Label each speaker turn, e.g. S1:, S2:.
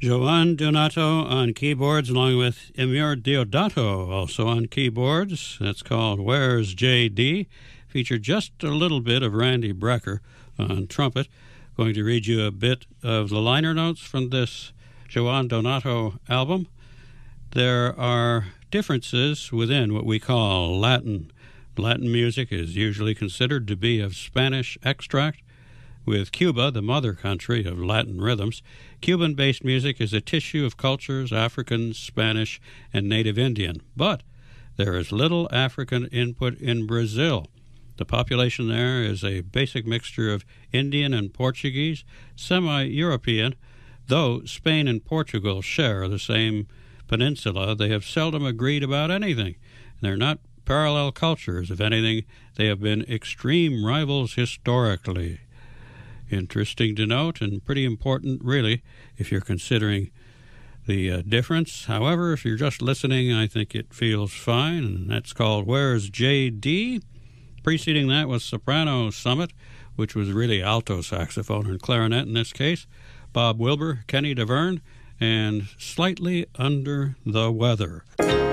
S1: Joan Donato on keyboards, along with Emir Deodato also on keyboards. That's called Where's J.D.? Featured just a little bit of Randy Brecker on trumpet. Going to read you a bit of the liner notes from this Joan Donato album. There are differences within what we call Latin. Latin music is usually considered to be of Spanish extract. With Cuba, the mother country of Latin rhythms, Cuban-based music is a tissue of cultures, African, Spanish, and native Indian. But there is little African input in Brazil. The population there is a basic mixture of Indian and Portuguese, semi-European. Though Spain and Portugal share the same peninsula, they have seldom agreed about anything. They're not parallel cultures. If anything, they have been extreme rivals historically. Interesting to note, and pretty important, really, if you're considering the difference. However, if you're just listening, I think it feels fine, and that's called Where's J.D.? Preceding that was Soprano Summit, which was really alto saxophone and clarinet in this case, Bob Wilber, Kenny DeVerne, and Slightly Under the Weather.